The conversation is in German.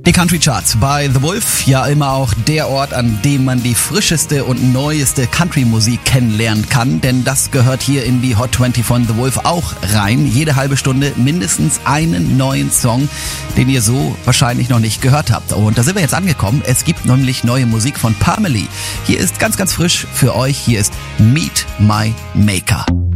Die Country Charts bei The Wolf, ja immer auch der Ort, an dem man die frischeste und neueste Country-Musik kennenlernen kann, denn das gehört hier in die Hot 20 von The Wolf auch rein. Jede halbe Stunde mindestens einen neuen Song, den ihr so wahrscheinlich noch nicht gehört habt. Und da sind wir jetzt angekommen. Es gibt nämlich neue Musik von Parmalee. Hier ist ganz, ganz frisch für euch. Hier ist Meet My Maker.